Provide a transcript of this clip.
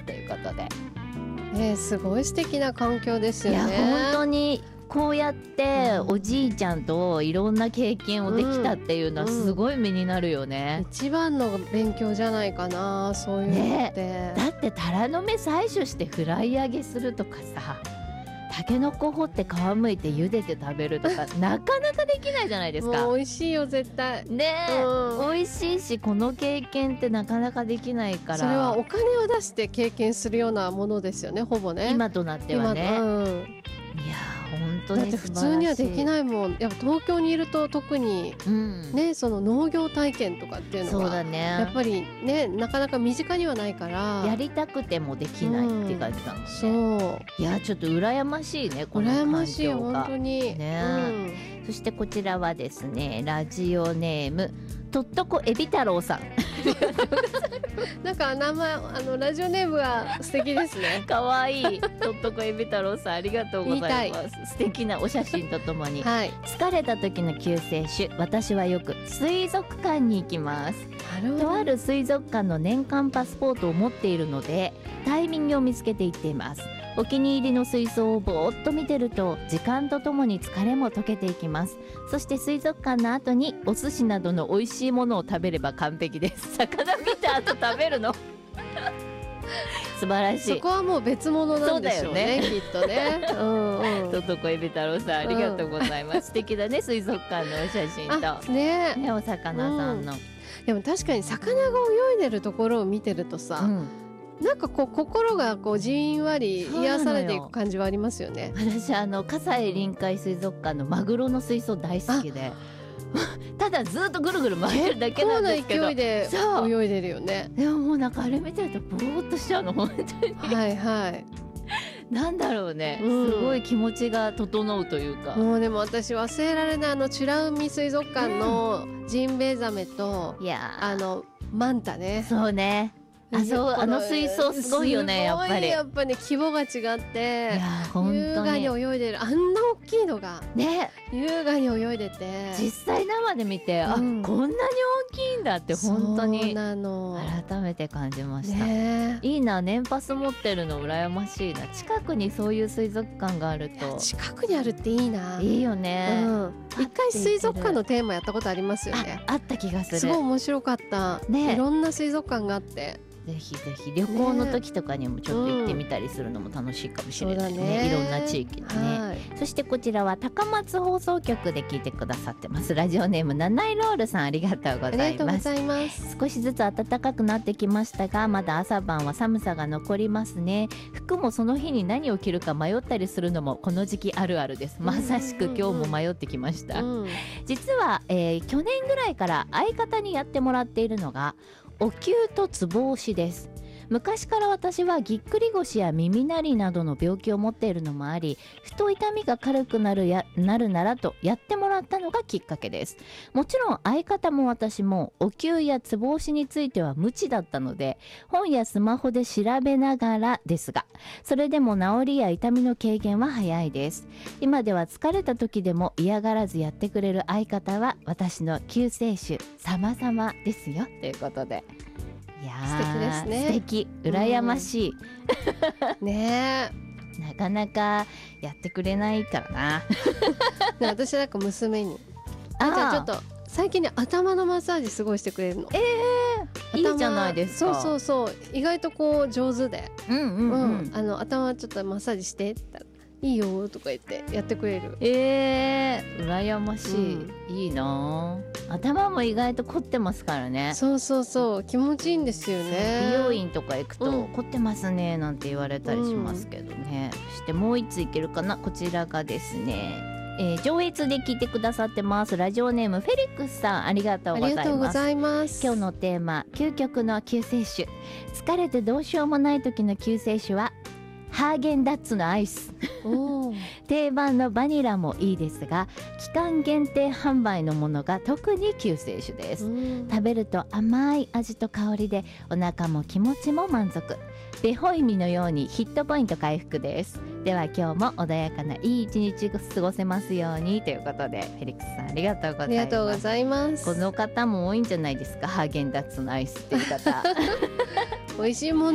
ということで、 すごい素敵な環境ですよね。 いや本当にこうやっておじいちゃんといろんな経験をできたっていうのはすごい目になるよね、 一番の勉強じゃないかな、そういうのって、 だってタラの芽採取してフライ揚げするとかさ、タケノコ掘って皮むいて茹でて食べるとかなかなかできないじゃないですか。 もう美味しいよ絶対ねえ、美味しいしこの経験ってなかなかできないから、 それはお金を出して経験するようなものですよね、ほぼね、 今となってはね、いや本当にだって普通にはできないもん。やっぱ東京にいると特に、ね、その農業体験とかっていうのがそうだね、 やっぱりねなかなか身近にはないからやりたくてもできないって感じだもんね、 そういやちょっと羨ましいね、この環境が羨ましい本当にね、そしてこちらはですね、ラジオネームとっとこえび太郎さんなんか名前ラジオネームが素敵ですねかわいいとっとこえび太郎さんありがとうございます。素敵なお写真とともに、疲れた時の救世主、私はよく水族館に行きます。とある水族館の年間パスポートを持っているのでタイミングを見つけて行っています。お気に入りの水槽をぼーっと見てると時間とともに疲れも溶けていきます。そして水族館の後にお寿司などの美味しいものを食べれば完璧です。魚見た後食べるの素晴らしい。 そこはもう別物なんでしょうね、きっとねとっとこえび太郎さんありがとうございます、素敵だね、水族館のお写真とねお魚さんの、 でも確かに魚が泳いでるところを見てるとさ、なんかこう心がこうじんわり癒されていく感じはありますよね。 私葛西臨海水族館のマグロの水槽大好きでただずっとぐるぐる回るだけなんですけど、 結構な勢いで泳いでるよね。 でももうなんかあれ見てるとぼーっとしちゃうの本当になんだろうね、すごい気持ちが整うというか、 もうでも私忘れられない美ら海水族館のジンベエザメと、マンタね。 そうね、あの水槽すごいよね、やっぱりやっぱね規模が違って優雅に泳いでる、あんな大きいのがね優雅に泳いでて、 実際生で見て、こんなに大きいんだって本当にそうなの改めて感じました、いいな、年パス持ってるの羨ましいな。近くにそういう水族館があると、 近くにあるっていいな。 いいよね、 一回水族館のテーマやったことありますよね。 あった気がする。 すごい面白かったね。いろんな水族館があって、 ぜひぜひ旅行の時とかにもちょっと行ってみたりするのも楽しいかもしれないね、いろんな地域でね、そしてこちらは高松放送局で聞いてくださってます。ラジオネーム七色ロールさんありがとうございます。少しずつ暖かくなってきましたがまだ朝晩は寒さが残りますね。服もその日に何を着るか迷ったりするのもこの時期あるあるです。まさしく今日も迷ってきました、実は、去年ぐらいから相方にやってもらっているのがお灸とツボ押しです。昔から私はぎっくり腰や耳鳴りなどの病気を持っているのもあり、ふと痛みが軽くなるならとやってもらったのがきっかけです。もちろん相方も私もお灸やツボ押しについては無知だったので本やスマホで調べながらですが、それでも治りや痛みの軽減は早いです。今では疲れた時でも嫌がらずやってくれる相方は私の救世主様々ですよということで、いや素敵ですね。 素敵、羨ましい、 ねえなかなかやってくれないからな私なんか娘にじゃあちょっと最近ね頭のマッサージすごいしてくれるの。 いいじゃないですか。 そう意外とこう上手で、頭ちょっとマッサージしてって言ったらいいよとか言ってやってくれる。 羨ましい、いいな。頭も意外と凝ってますからね。 そう気持ちいいんですよね。 美容院とか行くと、凝ってますねなんて言われたりしますけどね、そしてもう一ついけるかな。こちらがですね、上越で聞いてくださってます。ラジオネームフェリックスさんありがとうございます。今日のテーマ究極の救世主、疲れてどうしようもない時の救世主はハーゲンダッツのアイス定番のバニラもいいですが期間限定販売のものが特に救世主です。食べると甘い味と香りでお腹も気持ちも満足、ベホイミのようにヒットポイント回復です。では今日も穏やかないい一日過ごせますようにということで、フェリックスさんありがとうございます。この方も多いんじゃないですか、ハーゲンダッツのアイスっていう方美味しいも